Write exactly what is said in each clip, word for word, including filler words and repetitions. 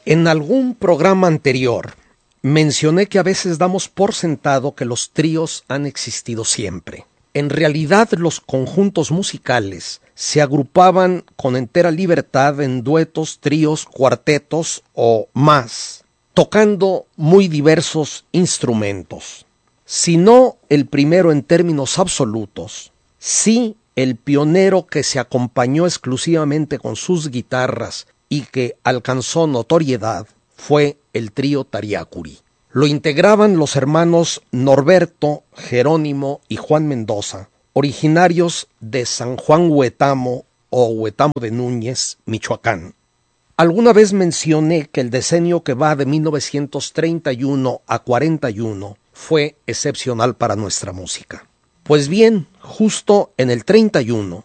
En algún programa anterior mencioné que a veces damos por sentado que los tríos han existido siempre. En realidad, los conjuntos musicales se agrupaban con entera libertad en duetos, tríos, cuartetos o más, tocando muy diversos instrumentos. Si no el primero en términos absolutos, sí el pionero que se acompañó exclusivamente con sus guitarras y que alcanzó notoriedad fue el trío Tariacuri. Lo integraban los hermanos Norberto, Jerónimo y Juan Mendoza, originarios de San Juan Huetamo o Huetamo de Núñez, Michoacán. Alguna vez mencioné que el decenio que va de mil novecientos treinta y uno a cuarenta y uno fue excepcional para nuestra música. Pues bien, justo en el treinta y uno,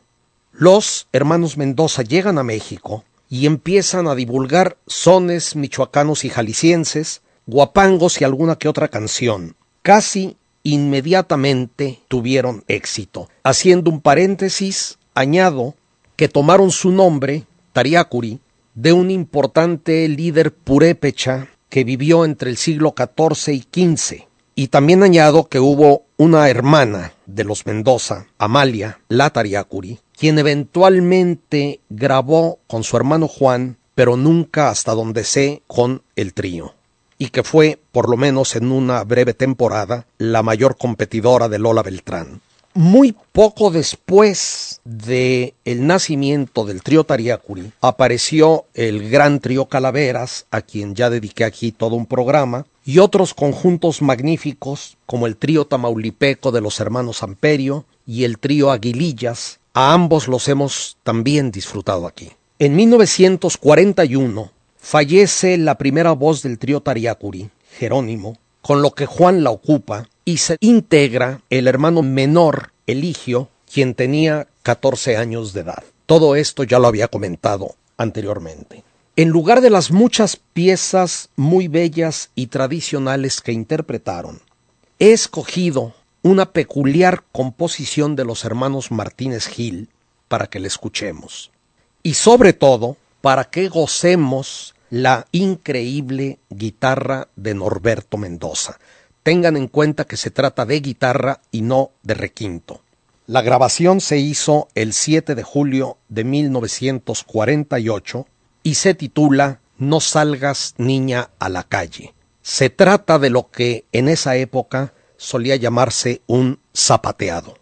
los hermanos Mendoza llegan a México y empiezan a divulgar sones michoacanos y jaliscienses, guapangos y alguna que otra canción. Casi inmediatamente tuvieron éxito. Haciendo un paréntesis, añado que tomaron su nombre, Tariacuri, de un importante líder purépecha que vivió entre el siglo catorce y quince. Y también añado que hubo una hermana de los Mendoza, Amalia, la Tariacuri, quien eventualmente grabó con su hermano Juan, pero nunca hasta donde sé con el trío, y que fue, por lo menos en una breve temporada, la mayor competidora de Lola Beltrán. Muy poco después de el nacimiento del trío Tariacuri, apareció el gran trío Calaveras, a quien ya dediqué aquí todo un programa, y otros conjuntos magníficos, como el trío Tamaulipeco de los hermanos Amperio y el trío Aguilillas. A ambos los hemos también disfrutado aquí. En mil novecientos cuarenta y uno fallece la primera voz del trío Tariacuri, Jerónimo, con lo que Juan la ocupa y se integra el hermano menor, Eligio, quien tenía catorce años de edad. Todo esto ya lo había comentado anteriormente. En lugar de las muchas piezas muy bellas y tradicionales que interpretaron, he escogido una peculiar composición de los hermanos Martínez Gil para que la escuchemos. Y sobre todo, para que gocemos la increíble guitarra de Norberto Mendoza. Tengan en cuenta que se trata de guitarra y no de requinto. La grabación se hizo el siete de julio de mil novecientos cuarenta y ocho y se titula No salgas, niña, a la calle. Se trata de lo que en esa época solía llamarse un zapateado.